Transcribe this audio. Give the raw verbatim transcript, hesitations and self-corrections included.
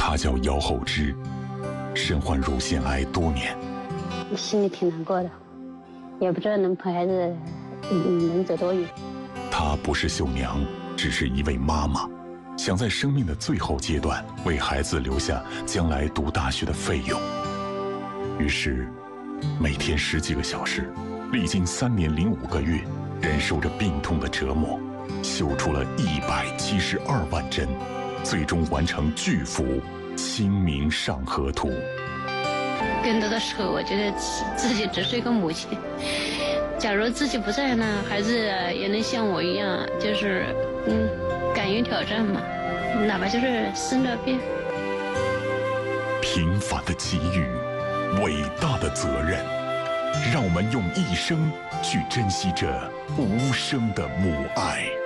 她叫姚厚芝，身患乳腺癌多年， 心里挺难过的，也不知道能陪孩子能走多远。 她不是绣娘，只是一位妈妈，想在生命的最后阶段为孩子留下将来读大学的费用。于是，每天十几个小时，历经三年零五个月，忍受着病痛的折磨，绣出了一百七十二万针，最终完成巨幅《清明上河图》。 更多的时候，我觉得自己只是一个母亲。假如自己不在呢，孩子也能像我一样，就是嗯，敢于挑战嘛，哪怕就是生了病。 平凡的机遇，伟大的责任，让我们用一生去珍惜这无声的母爱。